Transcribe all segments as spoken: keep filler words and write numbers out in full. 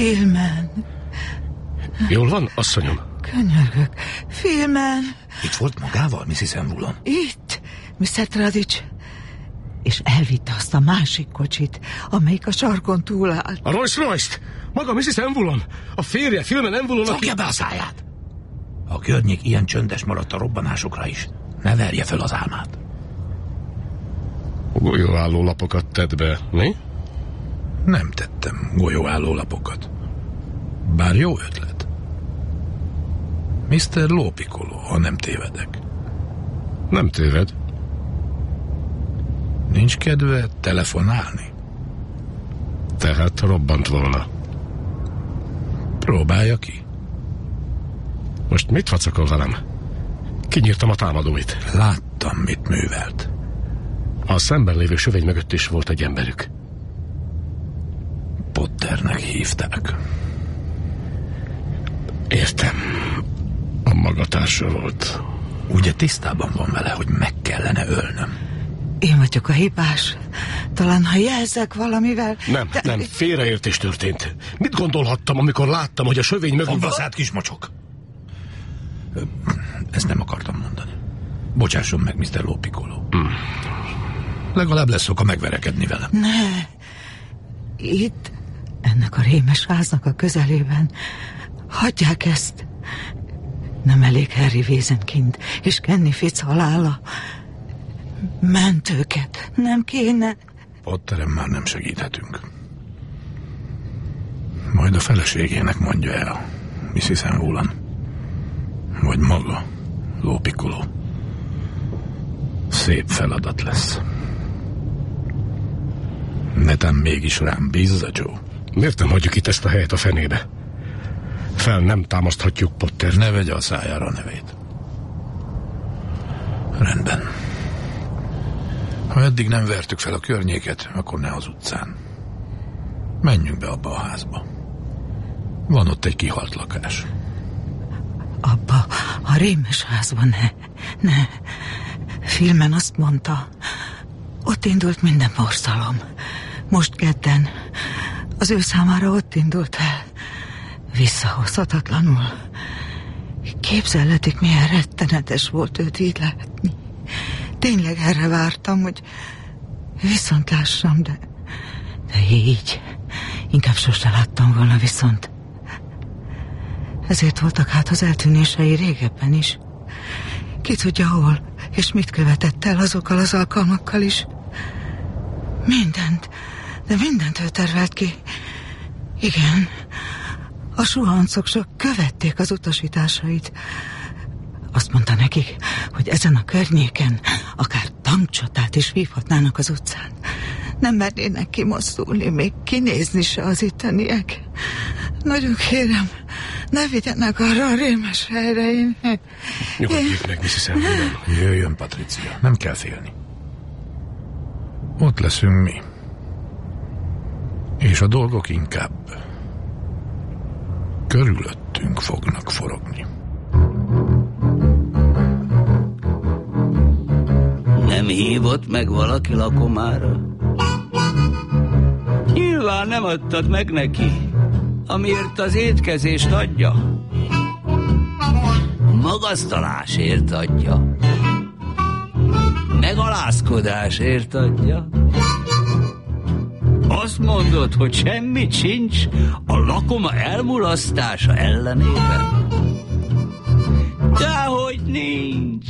Filmen. Jól van, asszonyom? Könyörgök. Filmen. Itt volt magával, missus Envulon? Itt, miszter Tradics. És elvitte azt a másik kocsit, amelyik a sarkon túlállt. A Rolls-Royce-t? Maga missus Envulon? A férje, Filmen Envulon, aki... Fogja be a száját! A környék ilyen csöndes maradt a robbanásokra is. Ne verje föl az álmát. Golyóálló lapokat tett be, mi? Nem tettem golyóálló lapokat. Bár jó ötlet. miszter Lópikoló, ha nem tévedek. Nem téved. Nincs kedve telefonálni? Tehát robbant volna. Próbálja ki. Most mit vacakol velem? Kinyírtam a támadóit. Láttam, mit művelt. A szemben lévő sövény mögött is volt egy emberük. Potternek hívták. Értem. A magatársa volt. Ugye tisztában van vele, hogy meg kellene ölnöm? Én vagyok a hibás. Talán, ha jelzek valamivel... Nem, de... nem, félreértés történt. Mit gondolhattam, amikor láttam, hogy a sövény mögött... Fogd a szád, kismocsok! Ezt nem akartam mondani. Bocsásson meg, miszter Lópikoló. Hmm. Legalább lesz oka megverekedni velem. Ne! Itt, ennek a rémes háznak a közelében. Hagyják ezt. Nem elég Harry Weasley és Kenny Fitz halála. Mentőket nem kéne. Potterem már nem segíthetünk. Majd a feleségének mondja el, missus Envulon. Vagy maga, Lópikoló. Szép feladat lesz. Netán mégis rám bízza, Joe. Miért nem hagyjuk itt ezt a helyet a fenébe? Fel nem támaszthatjuk Pottert. Ne vegye a szájára a nevét. Rendben. Ha eddig nem vertük fel a környéket, akkor ne az utcán. Menjünk be abba a házba. Van ott egy kihalt lakás. Abba a rémes házban ne, ne. Filmen azt mondta, ott indult minden borzalom. Most kedden az ő számára ott indult el. Visszahozhatatlanul. Képzelhetik, milyen rettenetes volt őt így látni. Tényleg erre vártam, hogy viszont lássam, de, de így inkább sose láttam volna viszont. Ezért voltak hát az eltűnései régebben is. Ki tudja hol, és mit követett el azokkal az alkalmakkal is. Mindent, de mindent ő tervelt ki. Igen, a suhancok csak követték az utasításait. Azt mondta nekik, hogy ezen a környéken akár tankcsatát is vívhatnának az utcán. Nem mernének kimozdulni, még kinézni se az itteniek. Nagyon kérem, ne vigyenek arra a rémes helyre. Én... Nyugodjék meg, missus Envulon. Jöjjön, Patricia, nem kell félni. Ott leszünk mi. És a dolgok inkább körülöttünk fognak forogni. Nem hívott meg valaki lakomára? Nyilván nem adtad meg neki, amiért az étkezést adja. Magasztalásért adja. Megalázkodásért adja. Azt mondod, hogy semmit sincs a lakoma elmulasztása ellenében? Dehogy nincs.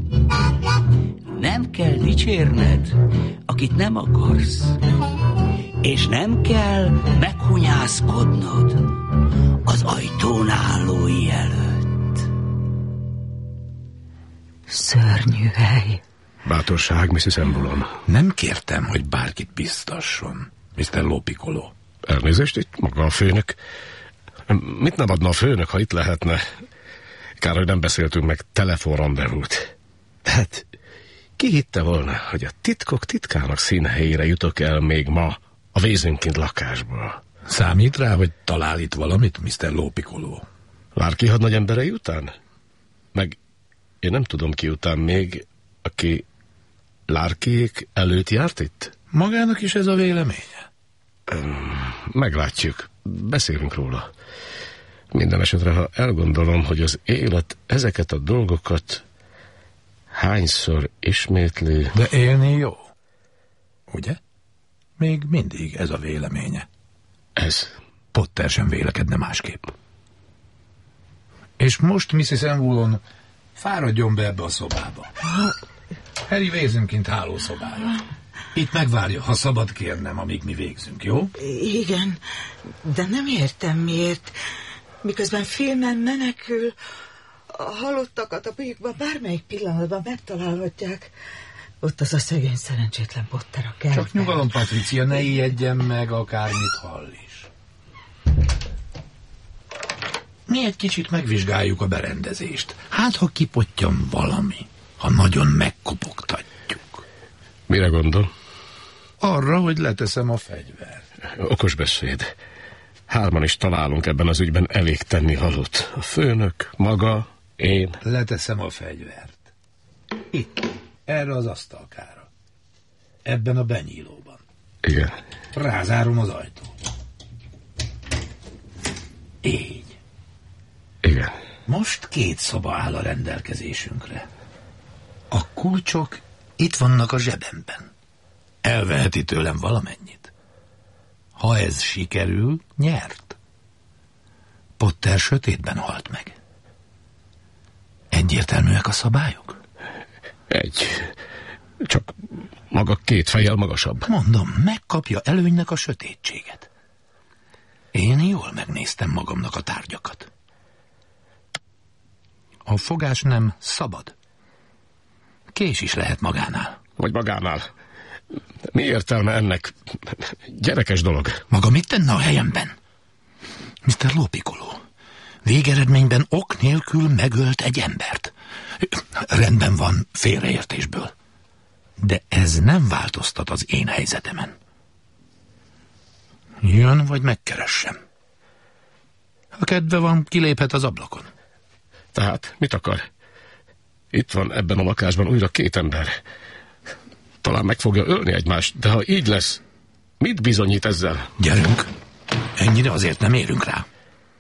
Nem kell dicsérned, akit nem akarsz. És nem kell meghunyászkodnod az ajtón állói előtt. Szörnyű hely. Bátorság, missus Envulon. Nem kértem, hogy bárkit biztasson, miszter Lópikoló. Elnézést, itt maga a főnök. Mit nem adna a főnök, ha itt lehetne? Kár, hogy nem beszéltünk meg telefonrandevút. Tehát ki hitte volna, hogy a titkok titkának színhelyére jutok el még ma a Weasley lakásból? Számít rá, hogy talál itt valamit, miszter Lópikoló? Larky hadnagy emberei után? Meg én nem tudom ki után még, aki Larkyék előtt járt itt? Magának is ez a véleménye? Meglátjuk. beszélünk róla. Minden esetre, ha elgondolom, hogy az élet ezeket a dolgokat hányszor ismétli... De élni jó. Ugye? Még mindig ez a véleménye. Ez. Potter sem vélekedne másképp. És most, missus Enwulon, fáradjon be ebbe a szobába. Harry, végzünk kint hálószobára. Itt megvárja, ha szabad kérnem, amíg mi végzünk, jó? Igen, de nem értem miért. Miközben filmen menekül, a halottakat a bujikban bármelyik pillanatban megtalálhatják. Ott az a szegény szerencsétlen Potter a kertben. Csak nyugalom, Patricia, ne ijedjen meg, akármit hall is. Mi egy kicsit megvizsgáljuk a berendezést. Hát, ha kipottyan valami, ha nagyon megkopogtatjuk. Mire gondol? Arra, hogy leteszem a fegyvert. Okos beszéd. Hárman is találunk ebben az ügyben elég tennivalót. A főnök, maga, én. Leteszem a fegyvert. Itt, erre az asztalkára. Ebben a benyílóban. Igen. Rázárom az ajtót. Így. Igen. Most két szoba áll a rendelkezésünkre. A kulcsok itt vannak a zsebemben. Elveheti tőlem valamennyit. Ha ez sikerül, nyert. Potter sötétben halt meg. Egyértelműek a szabályok? Egy. Csak maga két fejjel magasabb. Mondom, megkapja előnynek a sötétséget. Én jól megnéztem magamnak a tárgyakat. A fogás nem szabad. Kés is lehet magánál. Vagy magánál. Mi értelme ennek? Gyerekes dolog. Maga mit tenne a helyemben? miszter Lópikoló, végeredményben ok nélkül megölt egy embert. Rendben van, félreértésből. De ez nem változtat az én helyzetemen. Jön, vagy megkeressem. Ha kedve van, kiléphet az ablakon. Tehát mit akar? Itt van ebben a lakásban újra két ember. Talán meg fogja ölni egymást, de ha így lesz, mit bizonyít ezzel? Gyerünk, ennyire azért nem érünk rá.